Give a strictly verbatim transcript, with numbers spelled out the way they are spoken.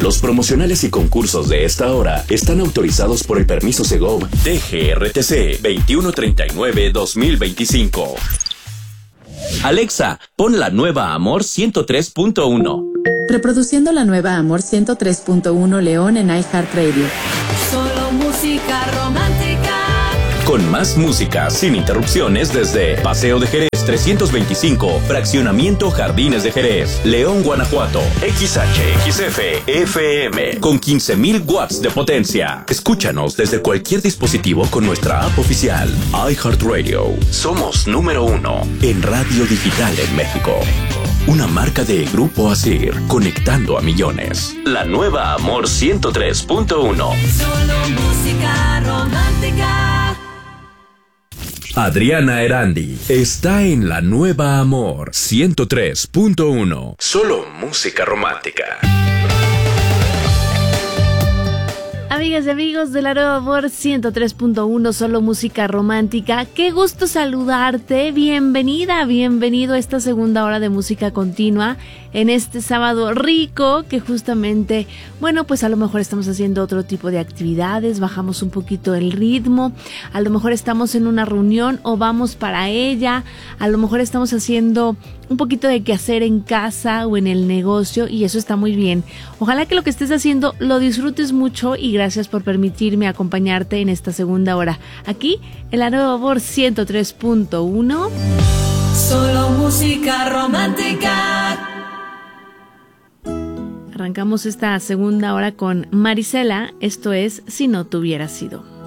Los promocionales y concursos de esta hora están autorizados por el permiso Segov D G R T C veintiuno treinta y nueve guión dos mil veinticinco. Alexa, pon la nueva Amor ciento tres punto uno. Reproduciendo la nueva Amor ciento tres punto uno León en iHeartRadio. Solo música romántica. Con más música sin interrupciones desde Paseo de Jerez trescientos veinticinco, Fraccionamiento Jardines de Jerez, León, Guanajuato. X H X F F M con quince mil watts de potencia. Escúchanos desde cualquier dispositivo con nuestra app oficial iHeartRadio. Somos número uno en radio digital en México. Una marca de Grupo Asir, conectando a millones. La nueva Amor ciento tres punto uno. Solo música romántica. Adriana Erandi está en la nueva Amor ciento tres punto uno. Solo música romántica. Amigas y amigos de la nueva Amor ciento tres punto uno, solo música romántica. Qué gusto saludarte. Bienvenida, bienvenido a esta segunda hora de música continua en este sábado rico que justamente, bueno, pues a lo mejor estamos haciendo otro tipo de actividades, bajamos un poquito el ritmo, a lo mejor estamos en una reunión o vamos para ella, a lo mejor estamos haciendo un poquito de quehacer en casa o en el negocio y eso está muy bien. Ojalá que lo que estés haciendo lo disfrutes mucho y gracias por permitirme acompañarte en esta segunda hora aquí en la nueva Amor ciento tres punto uno. Solo música romántica. Arrancamos esta segunda hora con Marisela, esto es Si no te hubiera sido.